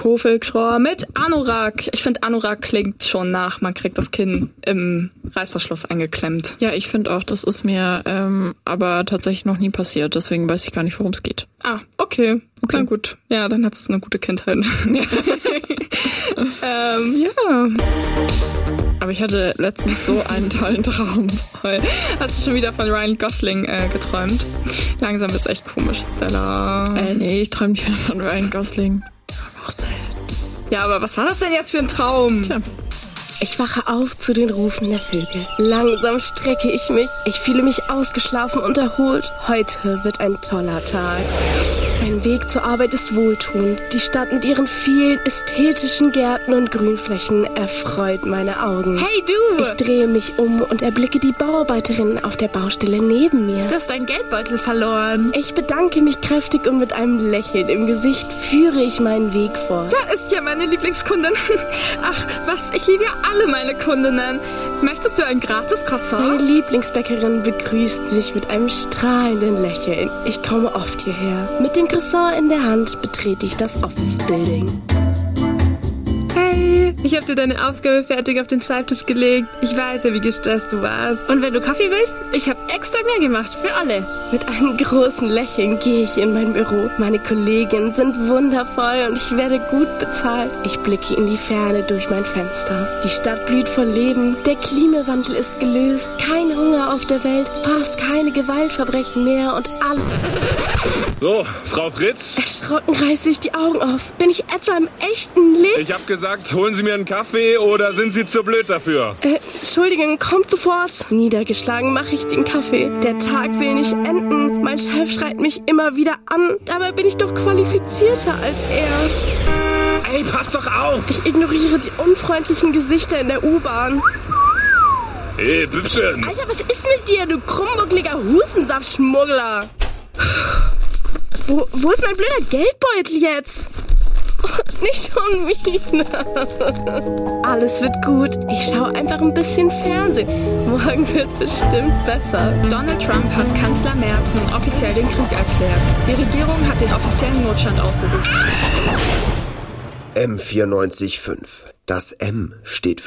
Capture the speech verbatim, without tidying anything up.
Kartoffelschror mit Anorak. Ich finde, Anorak klingt schon nach, man kriegt das Kinn im Reißverschluss eingeklemmt. Ja, ich finde auch, das ist mir ähm, aber tatsächlich noch nie passiert. Deswegen weiß ich gar nicht, worum es geht. Ah, okay. Okay. Na gut. Ja, dann hattest du eine gute Kindheit. ähm, ja. Aber ich hatte letztens so einen tollen Traum. Toll. Hast du schon wieder von Ryan Gosling äh, geträumt? Langsam wird's echt komisch, Stella. Äh, nee, ich träume nicht mehr von Ryan Gosling. Noch selten. Ja, aber was war das denn jetzt für ein Traum? Tja. Ich wache auf zu den Rufen der Vögel. Langsam strecke ich mich. Ich fühle mich ausgeschlafen und erholt. Heute wird ein toller Tag. Mein Weg zur Arbeit ist wohltuend. Die Stadt mit ihren vielen ästhetischen Gärten und Grünflächen erfreut meine Augen. Hey du! Ich drehe mich um und erblicke die Bauarbeiterin auf der Baustelle neben mir. Du hast deinen Geldbeutel verloren. Ich bedanke mich kräftig und mit einem Lächeln im Gesicht führe ich meinen Weg fort. Da ist ja meine Lieblingskundin. Ach, was, ich liebe ja alle meine Kundinnen. Möchtest du ein gratis Croissant? Meine Lieblingsbäckerin begrüßt mich mit einem strahlenden Lächeln. Ich komme oft hierher. Mit dem Croissant in der Hand betrete ich das Office Building. Hey, ich habe dir deine Aufgabe fertig auf den Schreibtisch gelegt. Ich weiß ja, wie gestresst du warst. Und wenn du Kaffee willst, ich habe extra mehr gemacht für alle. Mit einem großen Lächeln gehe ich in mein Büro. Meine Kolleginnen sind wundervoll und ich werde gut bezahlt. Ich blicke in die Ferne durch mein Fenster. Die Stadt blüht vor Leben. Der Klimawandel ist gelöst. Kein Hunger auf der Welt. Fast keine Gewaltverbrechen mehr und alle... So, Frau Fritz. Erschrocken reiße ich die Augen auf. Bin ich etwa im echten Licht? Ich hab gesagt, holen Sie mir einen Kaffee oder sind Sie zu blöd dafür? Äh, Entschuldigung, kommt sofort. Niedergeschlagen mache ich den Kaffee. Der Tag will nicht enden. Mein Chef schreit mich immer wieder an. Dabei bin ich doch qualifizierter als er. Ey, pass doch auf! Ich ignoriere die unfreundlichen Gesichter in der U-Bahn. Hey, Bübchen! Alter, was ist mit dir, du krummbuckliger Hustensaftschmuggler? Wo, wo ist mein blöder Geldbeutel jetzt? Oh, nicht schon wieder. Alles wird gut. Ich schaue einfach ein bisschen Fernsehen. Morgen wird bestimmt besser. Donald Trump hat Kanzler Merz nun offiziell den Krieg erklärt. Die Regierung hat den offiziellen Notstand ausgerufen. M vierundneunzig Komma fünf. Das M steht für